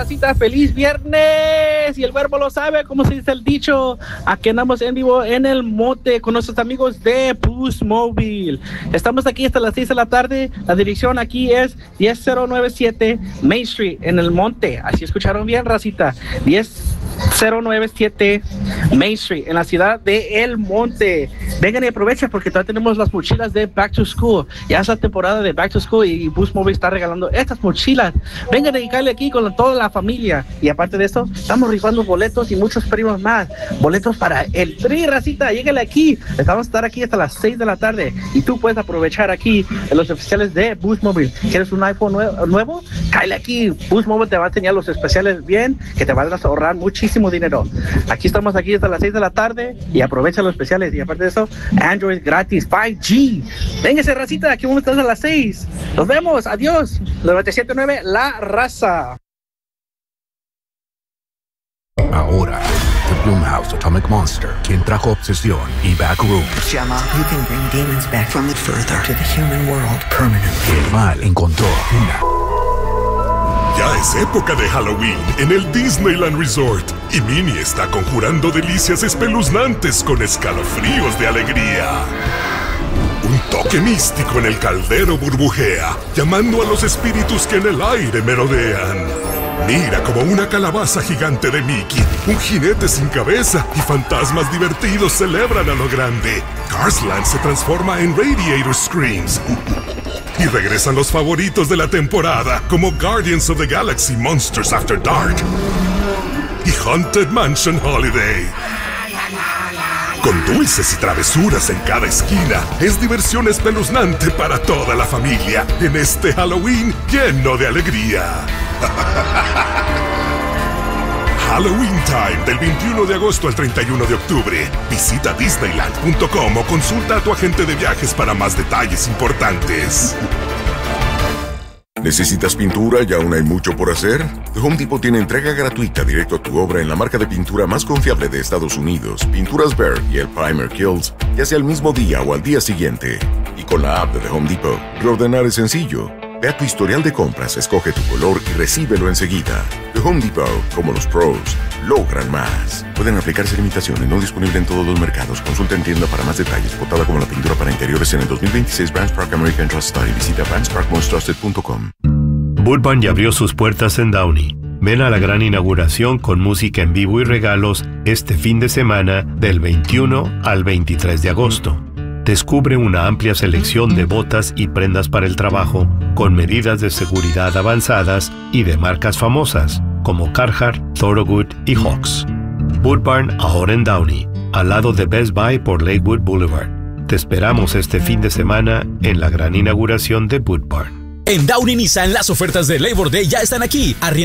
Feliz viernes, y el verbo lo sabe, como se dice el dicho. Aquí andamos en vivo en el monte con nuestros amigos de Boost Mobile. Estamos aquí hasta las 6 de la tarde. La dirección aquí es 10097 Main Street en el monte. Así escucharon bien, racita. 10097 Main Street en la ciudad de El Monte. Vengan y aprovechen porque todavía tenemos las mochilas de Back to School. Ya es la temporada de Back to School y Boost Mobile está regalando estas mochilas. Vengan y caerle aquí con toda la familia. Y aparte de esto, estamos rifando boletos y muchos premios más. Boletos para el Tri, racita. Lléguenle aquí. Vamos a estar aquí hasta las 6 de la tarde. Y tú puedes aprovechar aquí en los especiales de Boost Mobile. ¿Quieres un iPhone nuevo? Cáele aquí. Boost Mobile te va a enseñar los especiales bien, que te van a ahorrar muchísimo dinero. Aquí estamos aquí hasta las 6 de la tarde y aprovecha los especiales. Y aparte de eso, Android gratis 5G. Véngase, racita. Aquí vamos a estar a las 6. Nos vemos. Adiós. 97.9 La Raza. Ahora, The Blumhouse Atomic Monster, quien trajo Obsesión y Backroom. Gemma, you can bring demons back from it further to the human world permanently. El mal encontró una. Ya es época de Halloween en el Disneyland Resort y Minnie está conjurando delicias espeluznantes con escalofríos de alegría. Un toque místico en el caldero burbujea, llamando a los espíritus que en el aire merodean. Mira como una calabaza gigante de Mickey, un jinete sin cabeza y fantasmas divertidos celebran a lo grande. Carsland se transforma en Radiator Screams. Y regresan los favoritos de la temporada, como Guardians of the Galaxy Monsters After Dark y Haunted Mansion Holiday. Con dulces y travesuras en cada esquina, es diversión espeluznante para toda la familia en este Halloween lleno de alegría. Halloween Time del 21 de agosto al 31 de octubre. Visita Disneyland.com o consulta a tu agente de viajes para más detalles importantes. ¿Necesitas pintura y aún hay mucho por hacer? The Home Depot tiene entrega gratuita directo a tu obra en la marca de pintura más confiable de Estados Unidos, Pinturas Behr y el Primer Kills, ya sea el mismo día o al día siguiente. Y con la app de The Home Depot, reordenar es sencillo. Ve a tu historial de compras, escoge tu color y recíbelo enseguida. The Home Depot, como los pros, logran más. Pueden aplicarse limitaciones, no disponible en todos los mercados. Consulta en tienda para más detalles. Votada como la pintura para interiores en el 2026 Vans Park American Trust Study. Visita vansparkmostrusted.com. Boot Barn ya abrió sus puertas en Downey. Ven a la gran inauguración con música en vivo y regalos este fin de semana del 21 al 23 de agosto. Descubre una amplia selección de botas y prendas para el trabajo con medidas de seguridad avanzadas y de marcas famosas como Carhartt, Thorogood y Hawks. Boot Barn ahora en Downey, al lado de Best Buy por Lakewood Boulevard. Te esperamos este fin de semana en la gran inauguración de Boot Barn. En Downey Nissan las ofertas de Labor Day ya están aquí.